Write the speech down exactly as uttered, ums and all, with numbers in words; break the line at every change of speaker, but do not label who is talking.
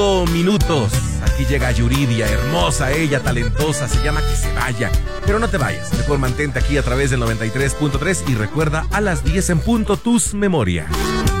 minutos. Aquí llega Yuridia, hermosa ella, talentosa, se llama Que se vaya. Pero no te vayas, mejor mantente aquí a través del noventa y tres punto tres y recuerda a las diez en punto tus memorias.